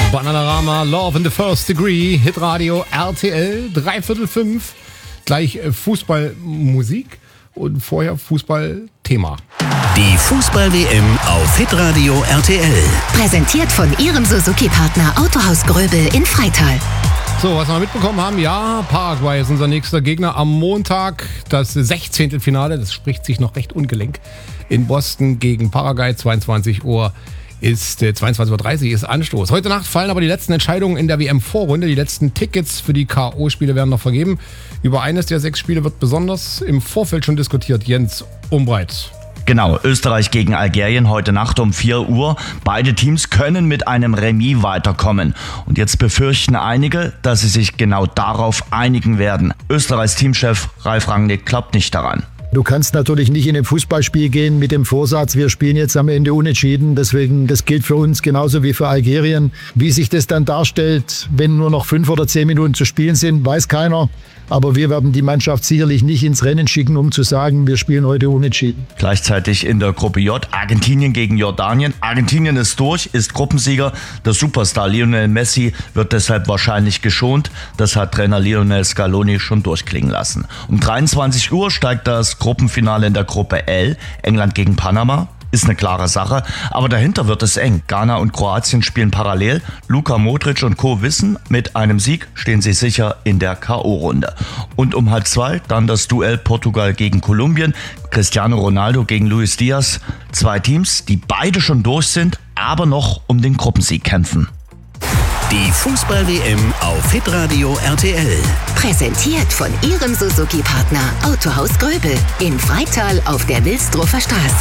Bananarama, Love in the First Degree, Hitradio RTL, 4:45, gleich Fußballmusik und vorher Fußballthema. Die Fußball-WM auf Hitradio RTL. Präsentiert von Ihrem Suzuki-Partner Autohaus Gröbel in Freital. So, was wir mitbekommen haben, ja, Paraguay ist unser nächster Gegner am Montag. Das 16. Finale, das spricht sich noch recht ungelenk, in Boston gegen Paraguay, 22:30 Uhr ist Anstoß. Heute Nacht fallen aber die letzten Entscheidungen in der WM-Vorrunde. Die letzten Tickets für die K.O.-Spiele werden noch vergeben. Über eines der 6 Spiele wird besonders im Vorfeld schon diskutiert. Jens Umbreit. Genau, Österreich gegen Algerien heute Nacht um 4 Uhr. Beide Teams können mit einem Remis weiterkommen. Und jetzt befürchten einige, dass sie sich genau darauf einigen werden. Österreichs Teamchef Ralf Rangnick glaubt nicht daran. Du kannst natürlich nicht in ein Fußballspiel gehen mit dem Vorsatz, wir spielen jetzt am Ende unentschieden. Deswegen, das gilt für uns genauso wie für Algerien. Wie sich das dann darstellt, wenn nur noch 5 oder 10 Minuten zu spielen sind, weiß keiner. Aber wir werden die Mannschaft sicherlich nicht ins Rennen schicken, um zu sagen, wir spielen heute unentschieden. Gleichzeitig in der Gruppe J Argentinien gegen Jordanien. Argentinien ist durch, ist Gruppensieger. Der Superstar Lionel Messi wird deshalb wahrscheinlich geschont. Das hat Trainer Lionel Scaloni schon durchklingen lassen. Um 23 Uhr steigt das Gruppenfinale in der Gruppe L. England gegen Panama. Ist eine klare Sache, aber dahinter wird es eng. Ghana und Kroatien spielen parallel. Luka Modric und Co. wissen, mit einem Sieg stehen sie sicher in der K.O.-Runde. Und um 1:30 dann das Duell Portugal gegen Kolumbien. Cristiano Ronaldo gegen Luis Diaz. 2 Teams, die beide schon durch sind, aber noch um den Gruppensieg kämpfen. Die Fußball-WM auf Hitradio RTL. Präsentiert von Ihrem Suzuki-Partner Autohaus Gröbel in Freital auf der Wilsdruffer Straße.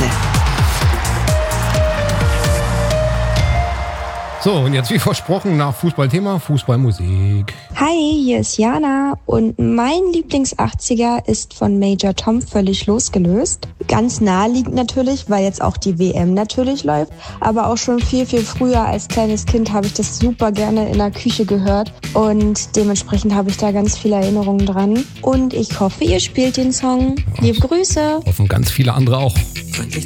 So, und jetzt wie versprochen nach Fußballthema, Fußballmusik. Hi, hier ist Jana und mein Lieblings-80er ist von Major Tom völlig losgelöst. Ganz naheliegend natürlich, weil jetzt auch die WM natürlich läuft, aber auch schon viel, viel früher als kleines Kind habe ich das super gerne in der Küche gehört und dementsprechend habe ich da ganz viele Erinnerungen dran und ich hoffe, ihr spielt den Song. Liebe Grüße. Hoffen ganz viele andere auch. Freundlich